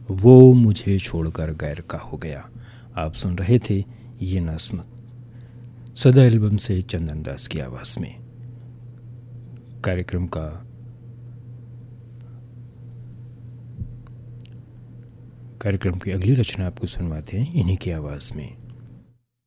वो मुझे छोड़कर गैर का हो गया। आप सुन रहे थे ये नस्म सदा एल्बम से चंदन दास की आवाज़ में। कार्यक्रम की अगली रचना आपको सुनवाते हैं इन्हीं की आवाज़ में।